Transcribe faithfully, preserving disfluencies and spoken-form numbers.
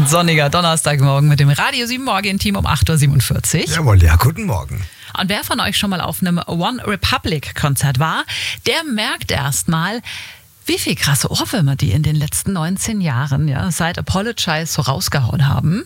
sonniger Donnerstagmorgen mit dem Radio sieben Morgen-Team um acht Uhr siebenundvierzig. Jawohl, ja, guten Morgen. Und wer von euch schon mal auf einem One Republic Konzert war, der merkt erstmal, wie viel krasse Ohrwürmer die in den letzten neunzehn Jahren, ja, seit Apologize so rausgehauen haben.